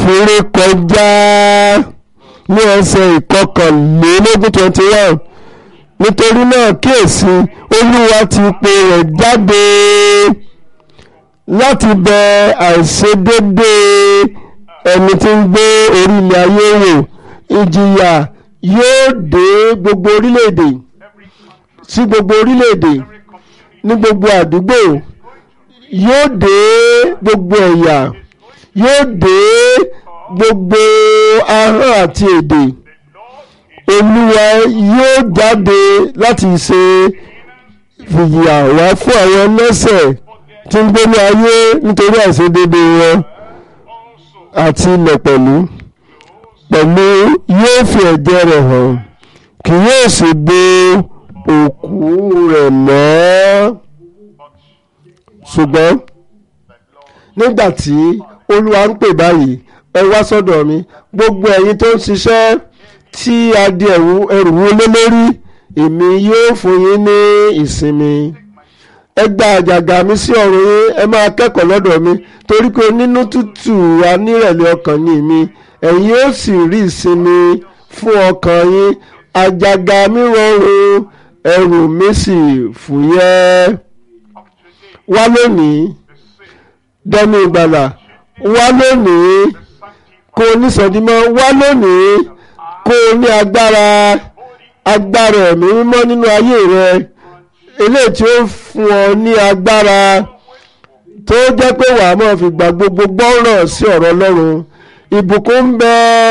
ti ré kọjá ní ẹsẹ̀ ìkọkànlélógún 21. Nítorí náà kíyèsí, Olúwa ti pè rẹ̀ jáde láti bẹ àìṣedéédé ẹni tí ń gbé orí ilẹ̀ ayé wò. Ìjìyà yóò dé gbogbo orílẹ̀-èdè, sí gbogbo orílẹ̀-èdè, ní gbogbo àdúgbò, yóò dé gbogbo ẹ̀yà, yóò dé gbogbo ahọ́n àti èdè. Olúwa yóò jáde láti ṣe ìyà wá fún àwọn ẹlẹ́ṣẹ̀ tí ń gbé ní ayé nítorí àìṣedéédé wọn, àti ilẹ̀ pẹ̀lú yóò fi ẹ̀jẹ̀ rẹ̀ hàn, kì yóò sì bo òkú rẹ̀ mọ́. Ṣùgbọ́n nígbà tí Olúwa ń pè báyìí, ẹ wá sọ́dọ̀ mi, gbogbo ẹ̀yin tó ń ṣiṣẹ́ tí a di ẹrù wọlé lórí, èmi yóò fún yín ní ìsinmi. Ẹ gba àjàgà mi sí ọrùn yín, ẹ máa kẹ́kọ̀ọ́ lọ́dọ̀ mi, torí pé onínú tútù onírẹ̀lẹ̀ ọkàn ni èmi, ẹ̀yin yóò sì rí ìsinmi fún ọkàn yín. Àjàgà mi rọrùn, ẹrù mi sì fúyẹ́. Wá lónìí, dẹni ìgbàlà, wá lónìí kó o nísọdímọ́, wá lónìí kó o ní agbára ẹ̀mí mímọ́ nínú ayé rẹ, eléyìí tí ó fún ọ ní agbára tó jẹ́ pé wàá máa fi gbà gbogbo gbọ́ràn sí ọ̀rọ̀ Ọlọ́run. Ìbùkún ń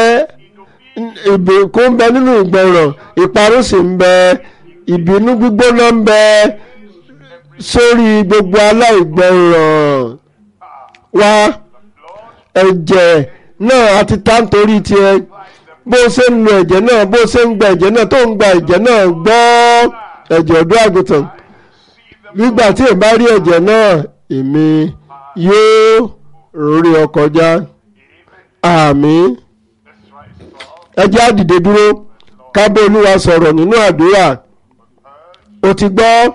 bẹ nínú ìgbọràn, ìparun sì ń bẹ, ìbínú gbígbóná ń bẹ sórí gbogbo aláìgbọràn. Wá, ẹ̀jẹ̀ náà àti tá nítorí tiẹ̀, bó ṣe ń lo ẹ̀jẹ̀ náà, bó ṣe ń gba ẹ̀jẹ̀ náà, tó ń gba ẹ̀jẹ̀ náà, gbọ́ ẹ̀jẹ̀ ọ̀dọ́ àgùntàn. Nígbà tí èmi bá rí ẹ̀jẹ̀ náà, èmi yóò rí ọ kọjá. Àmín. Ẹ jẹ́ á dìde dúró ká bá Olúwa sọ̀rọ̀ nínú àdúrà. O ti gbọ́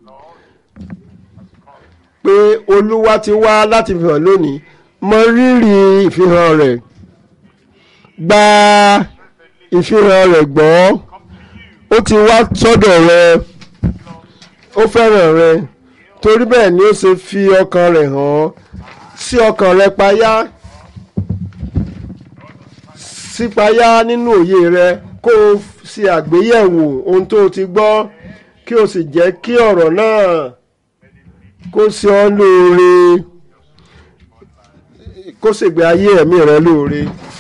pé Olúwa ti wá láti fi hàn lónìí. Mọ rírì ìfihàn rẹ̀, gba ìfihàn rẹ̀ gbọ́. Ó ti wá sọ́dọ̀ rẹ, ó fẹ́ràn rẹ, torí bẹ́ẹ̀ ni ó ṣe fi ọkàn rẹ̀ hàn sí ọkàn rẹ payá, sípayá nínú òye rẹ, kó o ṣe àgbéyẹ̀wò ohun tó o ti gbọ́, kí o sì jẹ́ kí ọ̀rọ̀ náà kó ṣe ọ́ lóore, kó ṣègbé ayé ẹ̀mí rẹ lóore.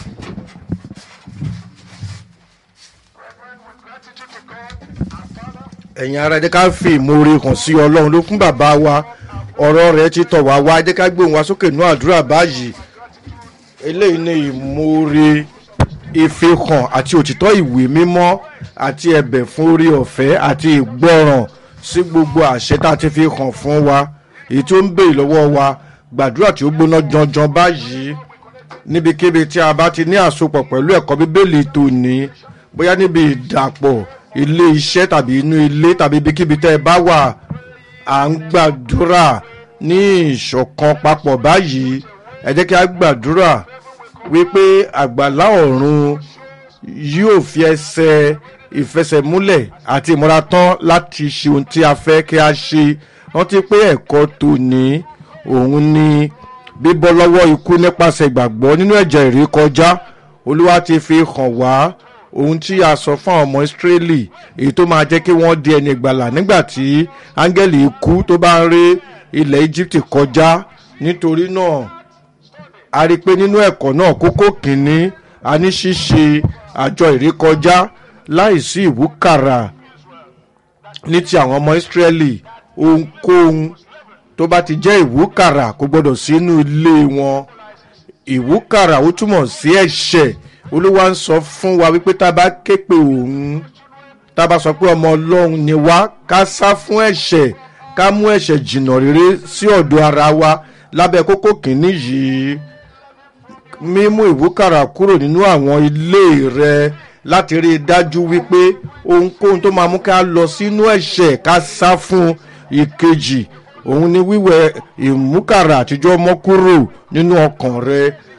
Ẹ̀yin ará, ẹ jẹ́ ká fi ìmoore hàn sí Ọlọ́run ló fún bàbá wa, ọ̀rọ̀ rẹ̀ ti tọ̀ wá wá. Ẹ jẹ́ ká gbé òun wá sókè nínú àdúrà báyìí. Eléyìí ni ìmoore, ìfihàn àti òtítọ́ ìwé mímọ́ àti ẹ̀bẹ̀ fún orí ọ̀fẹ́ àti ìgbọràn sí gbogbo àṣẹ tá a ti fi hàn fún wa, èyí tó ń béèrè lọ́wọ́ wa. Gbàdúrà tí ó gbóná janjan báyìí níbikíbi tí a bá ti ní àsopọ̀ pẹ̀lú ẹ̀kọ́ Bíbélì tòní, bóyá níbi ìdàpọ̀ ilé iṣẹ́ tàbí inú ilé tàbí ibikíbi tẹ́ ẹ bá wà, à ń gbàdúrà ní ìṣọ̀kan papọ̀ báyìí. Ẹ jẹ́ kí a gbàdúrà wípé àgbàlá ọ̀run yóò fi ẹsẹ̀ ìfẹsẹ̀múlẹ̀ àti ìmúratán láti ṣe ohun tí a fẹ́ kí a ṣe. Rántí pé ẹ̀kọ́ tòní òun ni bíbọ́ lọ́wọ́ ikú nípasẹ̀ ìgbàgbọ́ nínú ẹ̀jẹ̀ ìrékọjá. Olúwa ti fi hàn wá ohun tí a sọ fún àwọn ọmọ Ísírẹ́lì, èyí tó máa jẹ́ kí wọ́n di ẹni ìgbàlà nígbà tí áńgẹ́lì ikú tó bá ń ré ilẹ̀ Íjíbítì kọjá. Nítorí náà a rí i pé nínú ẹ̀kọ́ náà, kókó kìíní, a ní ṣíṣe àjọ ìrékọjá láìsí ìwúkàrà ní ti àwọn ọmọ Ísírẹ́lì. Ohunkóhun tó bá ti jẹ́ ìwúkàrà kò gbọdọ̀ sínú ilé wọn. Ìwúkàrà ó túmọ̀ sí ẹ̀ṣẹ̀. Olúwa ń sọ fún wa wípé tá a bá ké pe òun, tá a bá sọ pé ọmọ Ọlọ́run ni wá, ká sá fún ẹ̀ṣẹ̀, ká mú ẹ̀ṣẹ̀ jìnnà rere sí ọ̀dọ̀ ara wa. Lábẹ́ kókó kìíní yìí, mímú ìwúkàrà kúrò nínú àwọn ilé rẹ láti rí i dájú wípé ohunkóhun tó máa mú ká lọ sínú ẹ̀ṣẹ̀ ká sá fún. Ìkejì òun ni wíwẹ̀ ìmúkàrà àtijọ́ mọ́ kúrò nínú ọkàn rẹ.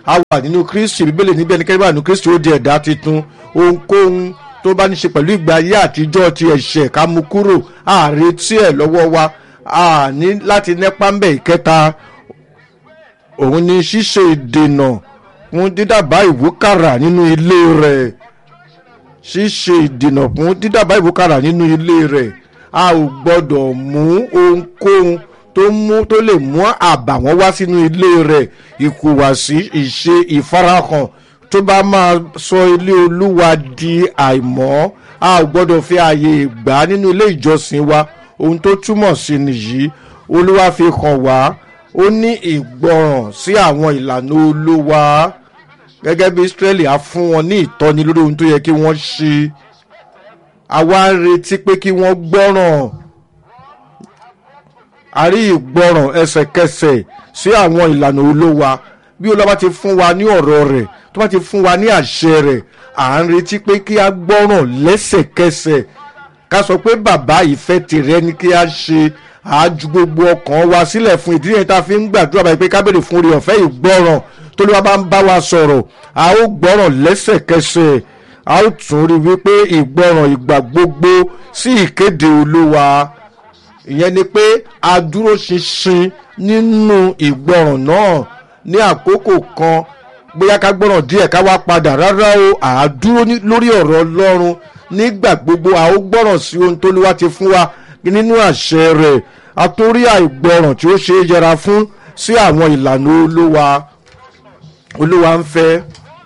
a wà nínú kristi bíbélì níbẹ̀ ní kẹ́rìbà nínú kristi ó di ẹ̀dá tuntun ohunkóhun tó bá ní ṣe pẹ̀lú ìgbé ayé àtijọ́ ti ẹ̀ṣẹ̀ ká mú kúrò àrètí ẹ̀ lọ́wọ́ wa a ní láti nẹ́pà ń bẹ̀ ìkẹta òun ni ṣíṣe ìdènà fún dídàbá ìwúkàrà nínú ilé rẹ̀ ṣíṣe ìdènà fún dídàbá ìwúkàrà nínú ilé rẹ̀ a ò gbọ́dọ̀ mú ohunkóhun tó lè mú àbàwọ́n wá sínú ilé rẹ̀ ìhùwàsí ìṣe ìfarahàn tó bá máa sọ ilé olúwa di àìmọ́ a ò gbọ́dọ̀ fi ààyè gbà nínú ilé ìjọsìn wa ohun tó túmọ̀ sí nìyí olúwa fi hàn wá ó ní ìgbọràn sí àwọn ìlànà olúwa gẹ́gẹ́ bí Ísírẹ́lì á fún wọn ní ìtọ́ni lórí ohun tó yẹ kí wọ́n ṣe àwa ń retí pé kí wọ́n gbọ́ràn a rí ìgbọràn ẹsẹ̀kẹsẹ̀ sí àwọn ìlànà olúwa bí olúwa bá ti fún wa ní ọ̀rọ̀ rẹ̀ tó bá ti fún wa ní àṣẹ rẹ̀ à ń retí pé kí a gbọ́ràn lẹ́sẹ̀kẹsẹ̀ ká sọ pé bàbá ìfẹ́ tìrẹ ni kí a ṣe àájú gbogbo ọkàn wa sílẹ̀ fún ìdí yẹn tá a fi ń gbàdúrà báyìí pé ká béèrè fún oore ọ̀fẹ́ ìgbọràn tó ló bá ń bá wa sọ̀rọ̀ a ó gbọ́ràn lẹ́sẹ̀kẹsẹ̀ a ó tún rí wípé ìgbọràn ìgbà gbogbo sí ìkéde olúwa ìyẹn ni pé a dúró ṣinṣin nínú ìgbọràn náà ní àkókò kan bóyá ká gbọ́ràn díẹ̀ ká wá padà rárá o à dúró lórí ọ̀rọ̀ ọlọ́run nígbà gbogbo a ó gbọ́ràn sí ohun tó lúwa ti fún wa nínú àṣẹ rẹ̀ a tún rí àìgbọràn tí ó ṣe é yẹra fún sí àwọn ìlànà olúwa ń fẹ́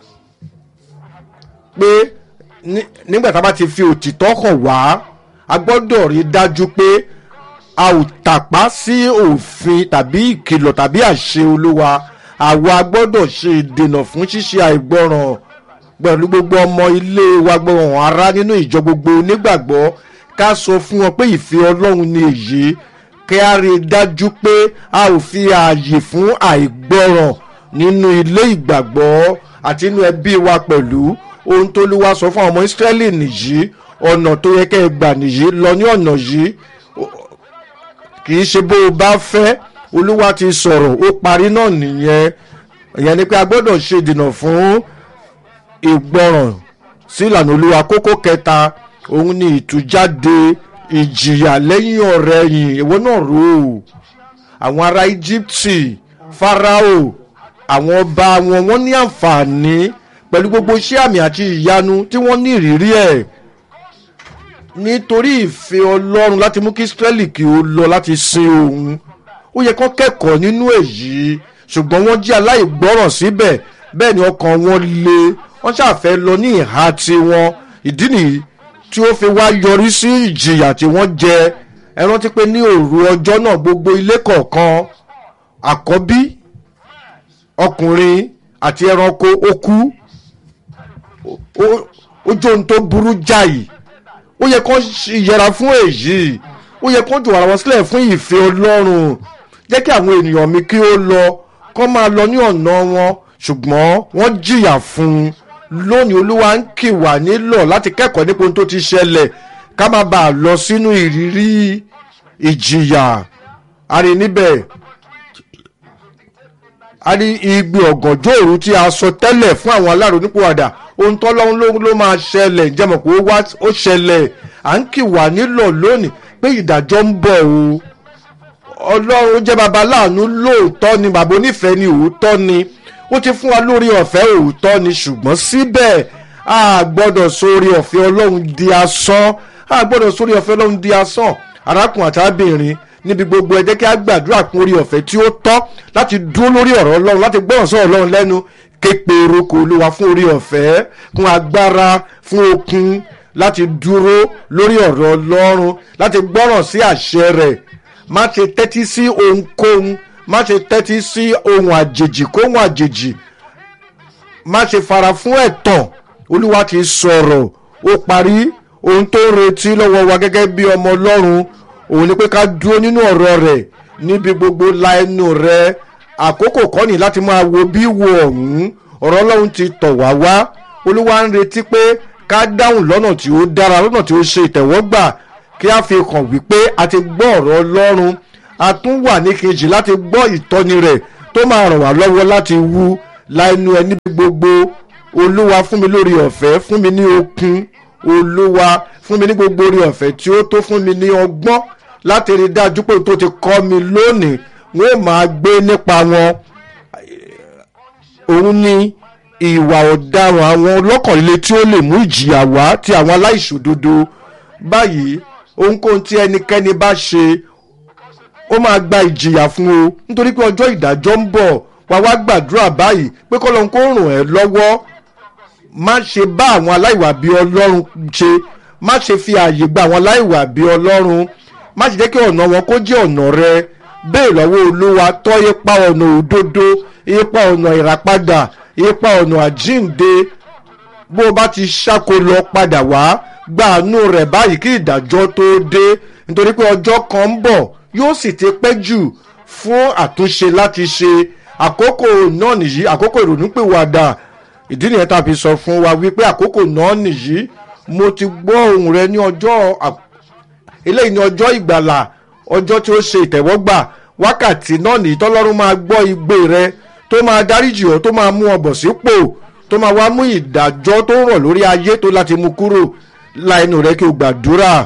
pé nígbà tá a bá ti fi òtítọ́ hàn wá a gbọ́dọ̀ rí dájú pé a ò tàpá sí òfin tàbí ìkìlọ̀ tàbí àṣẹ olúwa àwa gbọ́dọ̀ ṣe ìdènà fún ṣíṣe àìgbọràn pẹ̀lú gbogbo ọmọ ilé wa gbọ́ràn ará nínú ìjọ gbogbo onígbàgbọ́ ká sọ fún wọn pé ìfẹ́ ọlọ́run ni èyí kí a rí dájú pé a ò fi ààyè fún àìgbọràn nínú ilé ìgbàgbọ́ àti inú ẹbí wa pẹ̀lú ohun tó lúwa sọ fún àwọn ọmọ Ísírẹ́lì nìyí ọ̀nà tó yẹ kẹ́ ẹ gbà nìyí lọ ní ọ̀nà yìí kì í ṣe bó o bá fẹ́ olúwa ti sọ̀rọ̀ ó parí náà nìyẹn ìyẹn ni pé a gbọ́dọ̀ ṣe ìdènà fún ìgbọràn sí ìlànà olúwa kókó kẹta òun ni ìtújáde ìjìyà lẹ́yìn ọ̀rẹ̀yìn ìwọ náà rò ó àwọn ará Íjíbítì Fáráò àwọn ọba wọn ní àǹfààní pẹ̀lú gbogbo iṣẹ́ àmì àti ìyanu tí wọ́n ní ìrírí ẹ̀ nítorí ìfẹ́ ọlọ́run láti mú kí Ísírẹ́lì kí ó lọ láti sin òun ó yẹ kó kẹ́kọ̀ọ́ nínú èyí ṣùgbọ́n wọ́n jẹ́ aláìgbọ́ràn síbẹ̀ bẹ́ẹ̀ ni ọkàn wọn le wọ́n ṣàfẹ́ lọ ní ìhà tiwọn ìdí nìyí tí ó fi wá yọrí sí ìjìyà tí wọ́n jẹ ẹ rántí pé ní òru ọjọ́ náà gbogbo ilé kọ̀ọ̀kan àkọ́bí ọkùnrin àti ẹranko ó kú ó jẹ́ ohun tó burú jáì ó yẹ kó yẹra fún èyí ó yẹ kó jù ara wọn sílẹ̀ fún ìfẹ́ ọlọ́run jẹ́ kí àwọn ènìyàn mi kí ó lọ kó máa lọ ní ọ̀nà wọn ṣùgbọ́n wọ́n jìyà fún un lónìí olúwa ń kì wá nílọ̀ láti kẹ́kọ̀ọ́ nípa ohun tó ti ṣẹlẹ̀ ká má bàa lọ sínú ìrírí ìjìyà a rí níbẹ̀ a rí igbe ọ̀gànjọ́ òru tí a sọ tẹ́lẹ̀ fún àwọn alárònípìwàdà ohun tọ́lọ́run ló máa ṣẹlẹ̀ ìjẹ́mọ̀ pé ó ṣẹlẹ̀ à ń kì wá nílọ̀ lónìí pé ìdájọ́ ń bọ̀ o ọlọ́run jẹ́ baba láàánú lóòótọ́ ni bàbá onífẹ̀ẹ́ ni òótọ́ ni ó ti fún wa lórí ọ̀fẹ́ òótọ́ ni ṣùgbọ́n síbẹ̀ a gbọ́dọ̀ sórí ọ̀fẹ́ ọlọ́run di asán a gbọ́dọ̀ sórí ọ̀fẹ́ ọlọ́run di asán arákùnrin àtàbìnrin níbi gbogbo ẹ jẹ́ kí a gbàdúrà kún orí ọ̀fẹ́ tí ó tọ́ láti dúró lórí ọ̀rọ̀ ọlọ́run láti gbọ́ràn sọ̀rọ̀ ọlọ́run lẹ́nu képe orúkọ olúwa fún orí ọ̀fẹ́ fún agbára fún okun láti dúró lórí ọ̀rọ̀ ọlọ́run láti gbọ́ràn sí àṣẹ rẹ̀ má ṣe tẹ́tí sí ohunkóhun má ṣe tẹ́tí sí ohun àjèjì kóhun àjèjì má ṣe fara fún ẹ̀tàn olúwa ti sọ̀rọ̀ ó parí ohun tó ń retí lọ́wọ́ wa gẹ́gẹ́ bí ọmọ ọlọ́run òun ni pé ká dúró nínú ọ̀rọ̀ rẹ̀ níbi gbogbo la ẹnu rẹ̀ àkókò kọ́ ni láti máa wo bí wo ọ̀hún ọ̀rọ̀ ọlọ́run ti tọ̀ wá wá olúwa ń retí pé ká dáhùn lọ́nà tí ó dára lọ́nà tí ó ṣe ìtẹ̀wọ́gbà kí a fi hàn wípé a ti gbọ́ ọ̀rọ̀ ọlọ́run a tún wà ní kejì láti gbọ́ ìtọ́ni rẹ̀ tó máa ràn wá lọ́wọ́ láti wú la ẹnu ẹ níbi gbogbo. Olúwa fún mi lórí ọ̀fẹ́, fún mi ní okun. Olúwa fún mi ní gbogbo orí ọ̀fẹ́ tí ó tó fún mi ní ọgbọ́n láti rí dájú pé tó ti kọ́ mi lónìí wọ́n máa gbé nípa wọn. Òun ni ìwà ọ̀daràn àwọn ọlọ́kànlélẹ̀ tí ó lè mú ìjìyà wá ti àwọn aláìṣòdodo. Báyìí ohunkóhun tí ẹnikẹ́ni bá ṣe ó máa gba ìjìyà fún o, nítorí pé ọjọ́ ìdájọ́ ń bọ̀. Wá gbàdúrà báyìí pé k'Ọlọ́run kó ràn ẹ́ lọ́wọ́. Má ṣe bá àwọn aláìwà bí Ọlọ́run ṣe, má ṣe fi ààyè gba àwọn aláìwà bí Ọlọ́run, má ṣe jẹ́ kí ọ̀nà wọn kó jẹ́ ọ̀nà rẹ. Béèrè lọ́wọ́ Olúwa tọ́ ipa ọ̀nà òdodo, ipa ọ̀nà ìràpadà, ipa ọ̀nà àjíǹde. Bó o bá ti ṣáko lọ padà wá, gba àánú rẹ̀ báyìí kí ìdájọ́ tó dé, nítorí pé ọjọ́ kan ń bọ̀ yóò sì ti pẹ́ jù fún àtúnṣe láti ṣe. Àkókò náà nìyí, àkókò ìrònúpìwàdà. Ìdí nìyẹn tá a fi sọ fún wa wípé àkókò náà nìyí. Mo ti gbọ́ ohùn rẹ ní ọjọ́ eléyìí ní ọjọ́ ìgbàlà, ọjọ́ tí ó ṣe ìtẹ́wọ́gbà. Wákàtí náà nìyí tọ́lọ́run máa gbọ́ igbe rẹ, tó máa dáríjì ọ́, tó máa mú ọ bọ̀ sípò, tó máa wá mú ìdájọ́ tó rọ̀ lórí ayé tó láti mú kúrò. La ẹnu rẹ kí o gbàdúrà.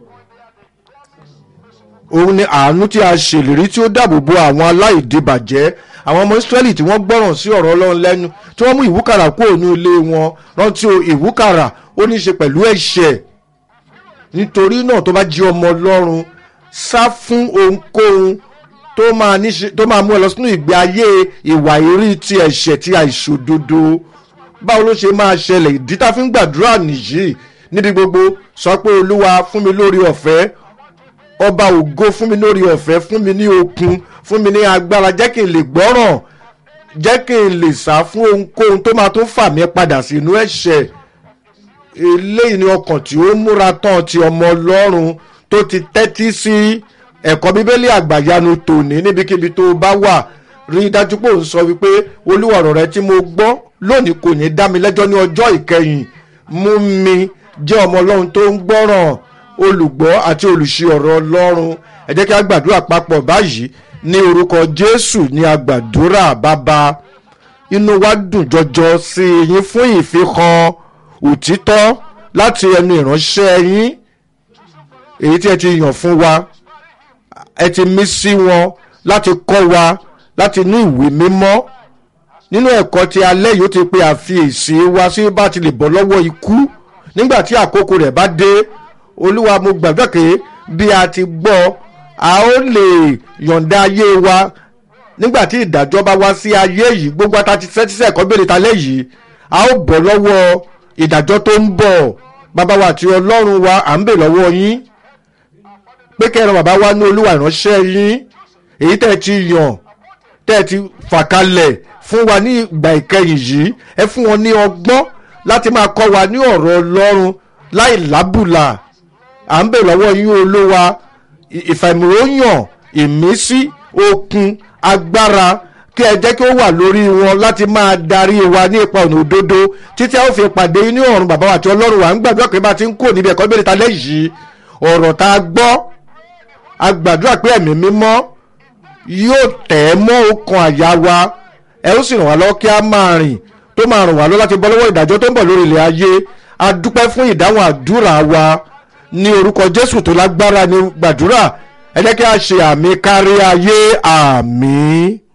Òun ni àánú tí a ṣèlérí tí ó dáàbò bo àwọn aláìdíbàjẹ́, àwọn ọmọ Ísírẹ́lì tí wọ́n gbọ́ràn sí ọ̀rọ̀ Ọlọ́run lẹ́nu, tí wọ́n mú ìwúkàrà kúrò ní ilé wọn. Rántí o, ìwúkàrà ó ní í ṣe pẹ̀lú ẹ̀ṣẹ̀. Nítorí náà tó bá jí ọmọ Ọlọ́run, sá fún ohunkóhun tó máa mú ẹ lọ sínú ìgbé ayé ìwà ìrí ti ẹ̀ṣẹ̀ ti àìṣòdodo. Báwo ló ṣe máa ṣẹlẹ̀? Ìdí tá fi ń gbàdúrà nìyí. Níbi gbogbo sọ pé Olúwa fún mi lórí ọ̀fẹ́, ọba ògo fún mi lórí ọ̀fẹ́, fún mi ní okun, fún mi ní agbára, jẹ́ kí n lè gbọ́ràn, jẹ́ kí n lè sá fún ohunkóhun tó máa tó fà mí padà sínú ẹ̀ṣẹ̀. Eléyìí ni ọkàn tí ó múra tán ti ọmọ Ọlọ́run tó ti tẹ́tí sí ẹ̀kọ́ Bíbélì àgbàyanu tòní. Níbikíbi tó bá wà, rí dájú pé òun sọ wípé Olúwa ọ̀rọ̀ rẹ tí mo gbọ́ lónìí kò ní dá mi lẹ́jọ́ ní ọjọ́ ìkẹyìn. Mú mi jẹ́ ọmọ Ọlọ́run tó ń gbọ́ràn, olùgbọ́ àti olùṣe ọ̀rọ̀ Ọlọ́run. Ẹ jẹ́ kí a gbàdúrà papọ̀ báyìí. Ní orúkọ Jésù ni a gbàdúrà. Bàbá, inú wa dùn jọjọ sí yín fún ìfihàn òtítọ́ láti ẹnu ìránṣẹ́ yín èyí tí ẹ ti yàn fún wa. Ẹ ti mí sí wọn láti kọ́ wa láti inú ìwé mímọ́. Nínú ẹ̀kọ́ tí alẹ́ yìí ó ti pe àfiyèsí wa sí bá ti lè bọ́ lọ́wọ́ ikú nígbà tí àkókò rẹ̀ bá dé. Olúwa, mo gbàgbọ́ pé bí a ti gbọ́, a ó lè yọ̀ǹda ayé wa nígbà tí ìdájọ́ bá wá sí ayé yìí. Gbogbo ata ti sẹ́tísẹ́ ẹ̀kọ́ béèrè talẹ́ yìí, a ó bọ́ lọ́wọ́ ìdájọ́ tó ń bọ̀. Bàbá wa àti Ọlọ́run wa, à ń bè lọ́wọ́ yín pé kẹ́ran bàbá wa ní Olúwa ìránṣẹ́ yín èyí tẹ́ ẹ ti yàn, tẹ́ ẹ ti fà kalẹ̀ fún wa ní ìgbà ìkẹyìn yìí. Ẹ fún wọn ní ọgbọ́n láti máa kọ́ wa ní ọ̀rọ̀ Ọlọ́run láì lábùlà. À ń bè lọ́wọ́ yín Olúwa, ìfàmìróyàn, ìmísí, okun, agbára, kí ẹ jẹ́ kí ó wà lórí wọn láti máa darí wa ní ipa ọ̀nà òdodo títí a ó fi pàdé ní ọ̀run. Bàbá wa àti Ọlọ́run wa, ń gbàdúrà pé bá ti ń kó níbi ẹ̀kọ́ ìbéèrè talẹ́ yìí, ọ̀rọ̀ tá a gbọ́, a gbàdúrà pé ẹ̀mí mímọ́ yóò tẹ̀ ẹ́ mọ́ ọkàn àyà wa. Ẹ ó sì ràn wá lọ́wọ́ kí a máa rìn tó máa ràn wá lọ́wọ́ láti bọ́ lọ́wọ́ ìdájọ́ tó ń bọ̀ lórí ilẹ̀ ayé. A dúpẹ́ fún ìdáhùn àdúrà wa ní orúkọ Jésù tó lágbára ní gbàdúrà. Ẹ jẹ́ kí a ṣe àmì kárí ayé. Àmín.